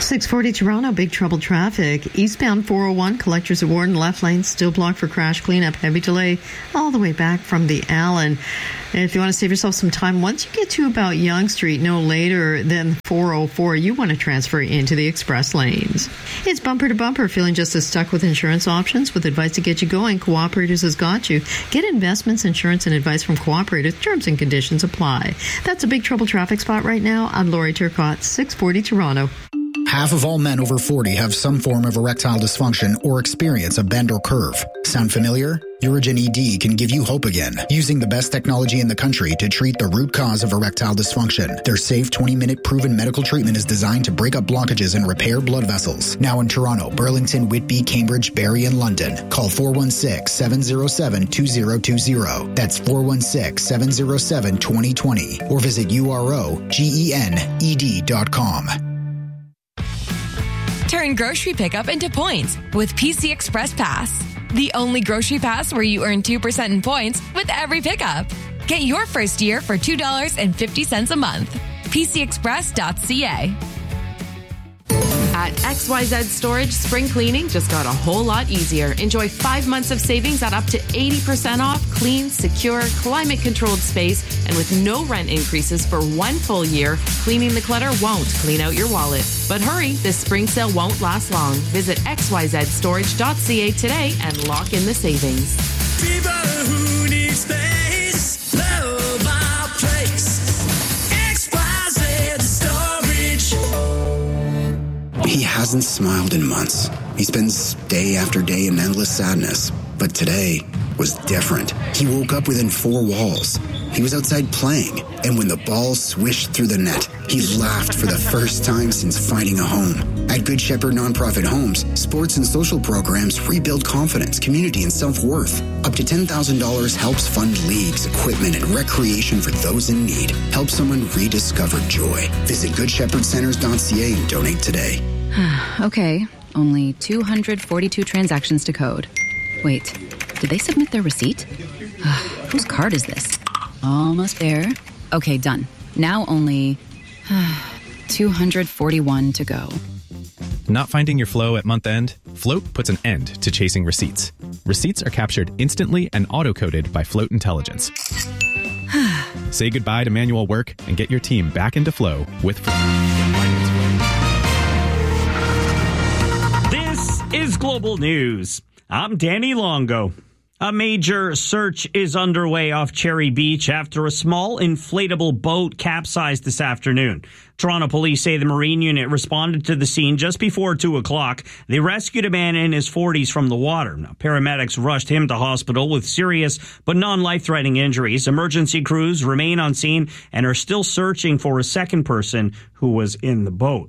640 Toronto, big trouble traffic. Eastbound 401, Collectors at Warden, left lane still blocked for crash cleanup. Heavy delay all the way back from the Allen. And if you want to save yourself some time, once you get to about Yonge Street, no later than 404, you want to transfer into the express lanes. It's bumper to bumper, feeling just as stuck with insurance options. With advice to get you going, Cooperators has got you. Get investments, insurance, and advice from Cooperators. Terms and conditions apply. That's a big trouble traffic spot right now. I'm Lori Turcotte, 640 Toronto. Half of all men over 40 have some form of erectile dysfunction or experience a bend or curve. Sound familiar? Urigen ED can give you hope again, using the best technology in the country to treat the root cause of erectile dysfunction. Their safe 20-minute proven medical treatment is designed to break up blockages and repair blood vessels. Now in Toronto, Burlington, Whitby, Cambridge, Barrie, and London. Call 416-707-2020. That's 416-707-2020. Or visit UROGENED.com. Turn grocery pickup into points with PC Express Pass. The only grocery pass where you earn 2% in points with every pickup. Get your first year for $2.50 a month. PCExpress.ca. At XYZ Storage, spring cleaning just got a whole lot easier. Enjoy 5 months of savings at up to 80% off clean, secure, climate-controlled space, and with no rent increases for 1 full year, cleaning the clutter won't clean out your wallet. But hurry, this spring sale won't last long. Visit xyzstorage.ca today and lock in the savings. People who need space, love our place. XYZ Storage. He hasn't smiled in months. He spends day after day in endless sadness. But today was different. He woke up within 4 walls. He was outside playing, and when the ball swished through the net, he laughed for the first time since finding a home. At Good Shepherd Nonprofit Homes, sports and social programs rebuild confidence, community, and self-worth. Up to $10,000 helps fund leagues, equipment, and recreation for those in need. Help someone rediscover joy. Visit goodshepherdcenters.ca and donate today. Okay, only 242 transactions to code. Wait, did they submit their receipt? Whose card is this? Almost there. Okay, done. Now only 241 to go. Not finding your flow at month end? Float puts an end to chasing receipts. Receipts are captured instantly and auto-coded by Float Intelligence. Say goodbye to manual work and get your team back into flow with Float. This is Global News. I'm Danny Longo. A major search is underway off Cherry Beach after a small inflatable boat capsized this afternoon. Toronto police say the Marine unit responded to the scene just before 2 o'clock. They rescued a man in his 40s from the water. Now, paramedics rushed him to hospital with serious but non-life-threatening injuries. Emergency crews remain on scene and are still searching for a second person who was in the boat.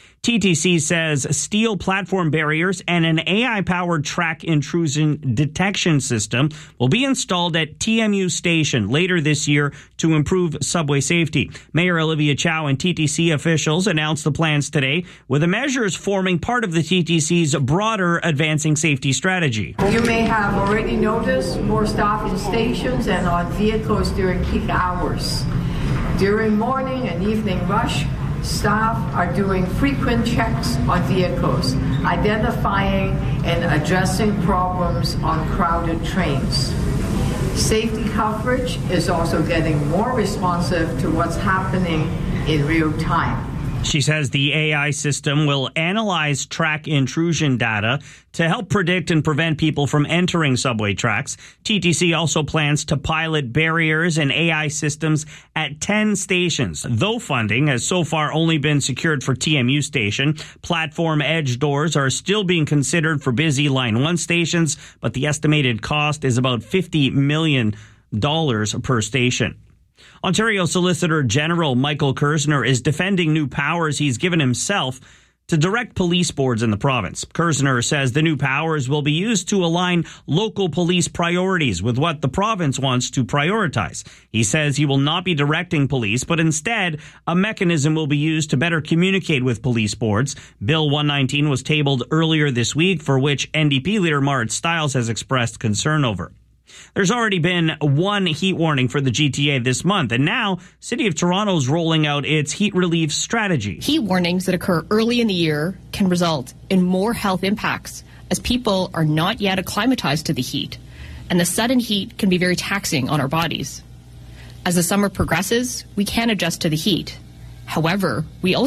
TTC says steel platform barriers and an AI-powered track intrusion detection system will be installed at TMU Station later this year to improve subway safety. Mayor Olivia Chow and TTC officials announced the plans today, with the measures forming part of the TTC's broader advancing safety strategy. You may have already noticed more staff in stations and on vehicles during peak hours. During morning and evening rush, staff are doing frequent checks on vehicles, identifying and addressing problems on crowded trains. Safety coverage is also getting more responsive to what's happening in real time. She says the AI system will analyze track intrusion data to help predict and prevent people from entering subway tracks. TTC also plans to pilot barriers and AI systems at 10 stations. Though funding has so far only been secured for TMU Station, platform edge doors are still being considered for busy Line 1 stations, but the estimated cost is about $50 million per station. Ontario Solicitor General Michael Kerzner is defending new powers he's given himself to direct police boards in the province. Kerzner says the new powers will be used to align local police priorities with what the province wants to prioritize. He says he will not be directing police, but instead a mechanism will be used to better communicate with police boards. Bill 119 was tabled earlier this week, for which NDP leader Marit Stiles has expressed concern over. There's already been one heat warning for the GTA this month, and now City of Toronto's rolling out its heat relief strategy. Heat warnings that occur early in the year can result in more health impacts as people are not yet acclimatized to the heat, and the sudden heat can be very taxing on our bodies. As the summer progresses, we can adjust to the heat. However, we also